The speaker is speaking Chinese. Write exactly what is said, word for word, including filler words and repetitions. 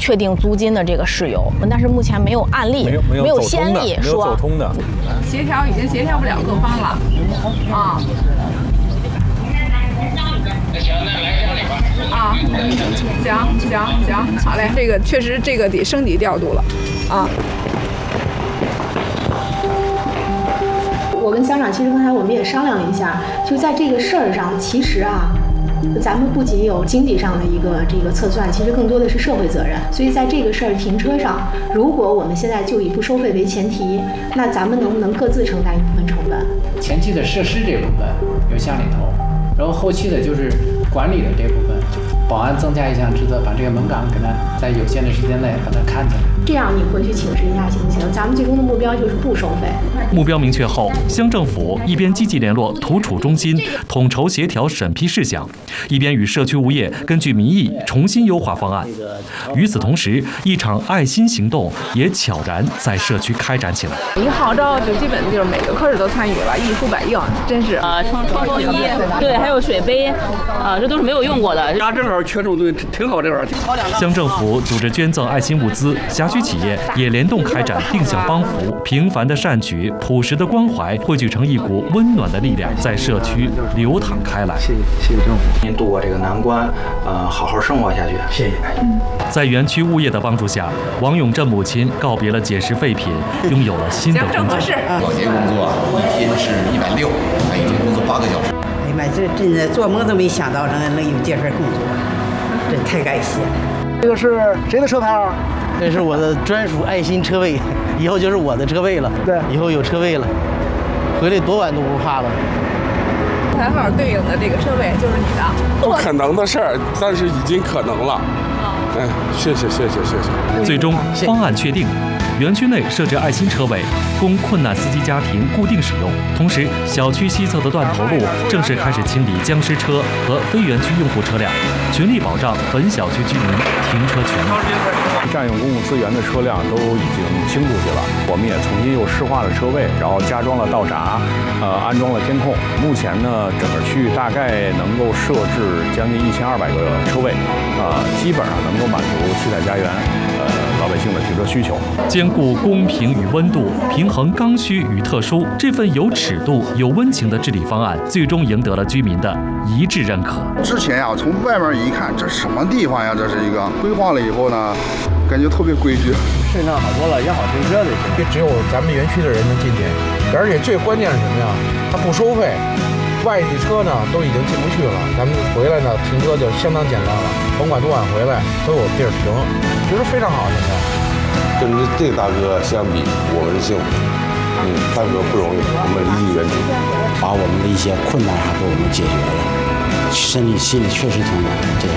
确定租金的这个事由，但是目前没有案例， 没有没有没有先例说没有走通的， 协调已经协调不了各方了啊。啊，行行行，好嘞，这个确实这个得升级调度了啊。 我跟乡长其实刚才我们也商量了一下，就在这个事儿上，其实啊，咱们不仅有经济上的一个这个测算，其实更多的是社会责任。所以在这个事儿停车上，如果我们现在就以不收费为前提，那咱们能不能各自承担一部分成本？ 前期的设施这部分由乡里投，然后后期的就是管理的这部分，保安增加一项职责，把这个门岗给它在有限的时间内把它看起来。 这样你回去请示一下行不行？咱们最终的目标就是不收费。 目标明确后，乡政府一边积极联络土储中心，统筹协调审批事项，一边与社区物业根据民意重新优化方案。与此同时，一场爱心行动也悄然在社区开展起来。 一号召就基本就是每个科室都参与了，一呼百应，真是啊，冲冲锋衣，对，还有水杯，啊，这都是没有用过的。 家正好缺这种东西，挺好这玩意儿。乡政府组织捐赠爱心物资，辖区企业也联动开展定向帮扶，平凡的善举、朴实的关怀汇聚成一股温暖的力量，在社区流淌开来。 谢谢谢谢政府，您度过这个难关，呃，好好生活下去。谢谢。 在园区物业的帮助下，王永振母亲告别了捡拾废品，拥有了新的工作。 保洁工作一天是一百六，每天工作八个小时。 哎呀妈，这真的做梦都没想到能能有这份工作，真太感谢了。 这个是谁的车牌？ 这是我的专属爱心车位，以后就是我的车位了。 对， 以后有车位了，回来多晚都不怕了。 牌号对应的这个车位就是你的。 不可能的事儿，但是已经可能了。哎，谢谢谢谢谢谢。 最终方案确定。园区内设置爱心车位，供困难司机家庭固定使用。同时，小区西侧的断头路正式开始清理僵尸车和非园区用户车辆，全力保障本小区居民停车权益。 占用公共资源的车辆都已经清出去了，我们也重新又施化了车位，然后加装了道闸，呃，安装了监控。目前呢，整个区域大概能够设置将近一千二百个车位，呃，基本上能够满足七彩家园呃老百姓的停车需求。 兼顾公平与温度，平衡刚需与特殊，这份有尺度、有温情的治理方案，最终赢得了居民的一致认可。 之前呀，从外面一看，这什么地方呀？这是一个规划了以后呢，感觉特别规矩， 顺畅好多了，也好停车的。只有咱们园区的人能进去，而且最关键是什么呀？它不收费，外地车呢都已经进不去了，咱们回来呢停车就相当简单了，甭管多晚回来都有地儿停，其实非常好。现在跟这个大哥相比，我们是幸福。嗯，大哥不容易，我们离异园区， 把我们的一些困难还给我们解决了，心里心里确实挺暖。这样。